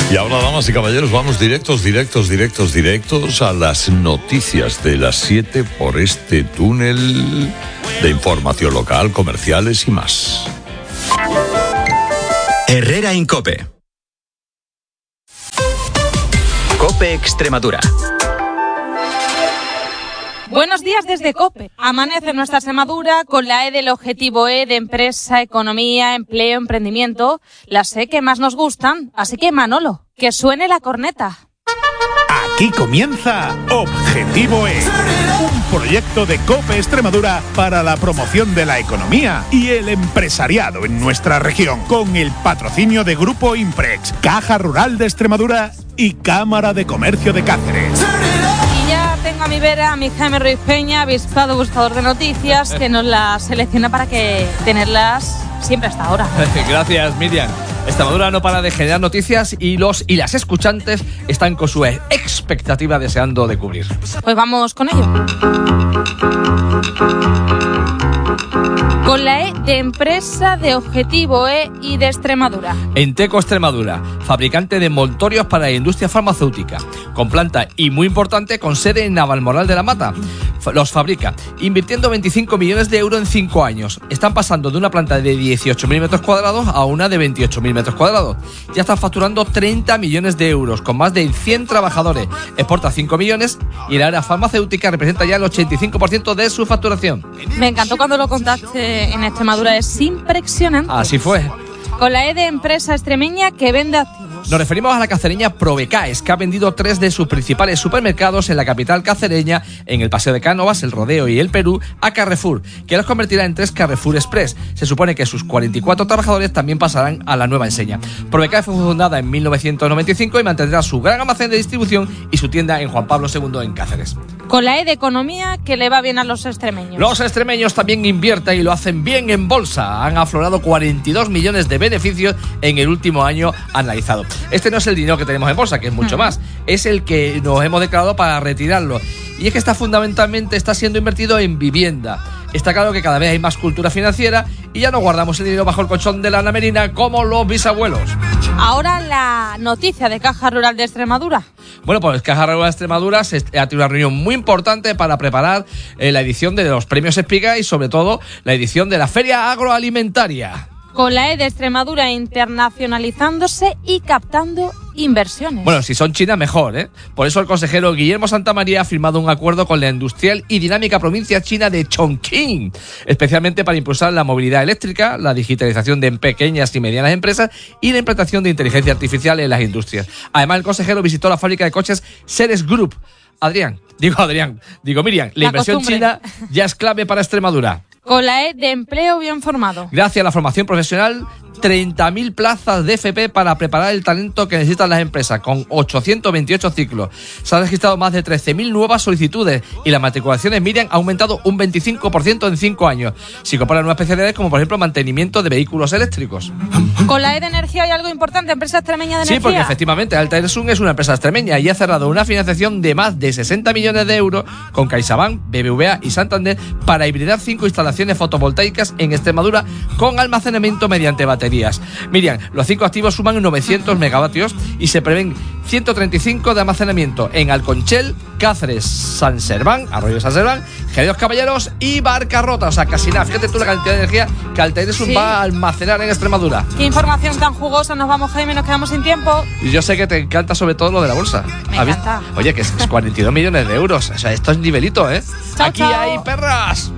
Y ahora, damas y caballeros, vamos directos a las noticias de las 7 por este túnel de información local, comerciales y más. Herrera en COPE. COPE Extremadura. Buenos días desde COPE. Amanece nuestra Extremadura con la E del objetivo E de empresa, economía, empleo, emprendimiento. Las E que más nos gustan. Así que, Manolo, que suene la corneta. Aquí comienza Objetivo E, un proyecto de COPE Extremadura para la promoción de la economía y el empresariado en nuestra región, con el patrocinio de Grupo Imprex, Caja Rural de Extremadura y Cámara de Comercio de Cáceres. Tengo a mi vera a mi Jaime Ruiz Peña, avispado buscador de noticias, que nos las selecciona para que tenerlas siempre hasta ahora. Gracias, Miriam. Extremadura no para de generar noticias y los y las escuchantes están con su expectativa deseando de cubrir. Pues vamos con ello. Con la E de empresa, de objetivo E y de Extremadura. Enteco Extremadura, fabricante de envoltorios para la industria farmacéutica, con planta y muy importante con sede en Navalmoral de la Mata. Los fabrica, invirtiendo 25 millones de euros en 5 años. Están pasando de una planta de 18.000 metros cuadrados a una de 28.000 metros cuadrados. Ya están facturando 30 millones de euros, con más de 100 trabajadores. Exporta 5 millones y el área farmacéutica representa ya el 85% de su facturación. Me encantó cuando lo contaste en Extremadura, es impresionante. Así fue. Con la E de empresa extremeña que vende activos. Nos referimos a la cacereña Probecaes, que ha vendido 3 de sus principales supermercados en la capital cacereña, en el Paseo de Cánovas, el Rodeo y el Perú, a Carrefour, que los convertirá en 3 Carrefour Express. Se supone que sus 44 trabajadores también pasarán a la nueva enseña. Probecaes fue fundada en 1995 y mantendrá su gran almacén de distribución y su tienda en Juan Pablo II en Cáceres. Con la E de economía que le va bien a los extremeños. Los extremeños también invierten y lo hacen bien en bolsa. Han aflorado 42 millones de beneficios en el último año analizado. Este no es el dinero que tenemos en bolsa, que es mucho más. Es el que nos hemos declarado para retirarlo. Y es que fundamentalmente está siendo invertido en vivienda. Está claro que cada vez hay más cultura financiera y ya no guardamos el dinero bajo el colchón de la namerina como los bisabuelos. Ahora la noticia de Caja Rural de Extremadura. Bueno, pues Caja Rural de Extremadura ha tenido una reunión muy importante para preparar la edición de los premios Espiga y sobre todo la edición de la Feria Agroalimentaria. Con la E de Extremadura internacionalizándose y captando inversiones. Bueno, si son chinas, mejor, ¿eh? Por eso el consejero Guillermo Santamaría ha firmado un acuerdo con la industrial y dinámica provincia china de Chongqing, especialmente para impulsar la movilidad eléctrica, la digitalización de pequeñas y medianas empresas y la implantación de inteligencia artificial en las industrias. Además, el consejero visitó la fábrica de coches Ceres Group. Miriam, la inversión china ya es clave para Extremadura. Con la E de empleo bien formado. Gracias a la formación profesional, 30.000 plazas de FP para preparar el talento que necesitan las empresas, con 828 ciclos. Se han registrado más de 13.000 nuevas solicitudes y las matriculaciones, Miriam, ha aumentado un 25% en 5 años. Si comparan nuevas especialidades como, por ejemplo, mantenimiento de vehículos eléctricos. Con la E de energía hay algo importante, empresa extremeña de energía. Sí, porque efectivamente Altairsun es una empresa extremeña y ha cerrado una financiación de más de 60 millones de euros con CaixaBank, BBVA y Santander para hibridar 5 instalaciones fotovoltaicas en Extremadura con almacenamiento mediante baterías. Miriam, los 5 activos suman 900 megavatios y se prevén 135 de almacenamiento en Alconchel, Cáceres, San Serván, Arroyo San Serván, Jerez Caballeros y Barcarrota. O sea, casi nada. Fíjate tú la cantidad de energía que Altairsun va a almacenar en Extremadura. Qué información tan jugosa. Nos vamos, Jaime, nos quedamos sin tiempo. Y yo sé que te encanta sobre todo lo de la bolsa. Me encanta. Oye, que es 42 millones de euros. O sea, esto es nivelito, ¿eh? Chao, Aquí chao. hay perras.